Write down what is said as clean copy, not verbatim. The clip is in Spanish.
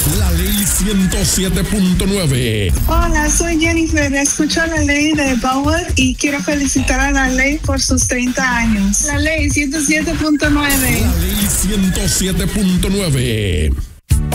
La Ley 107.9. Hola, soy Jennifer. Escucho la Ley de Bauer y quiero felicitar a la Ley por sus 30 años. La Ley 107.9. La Ley 107.9.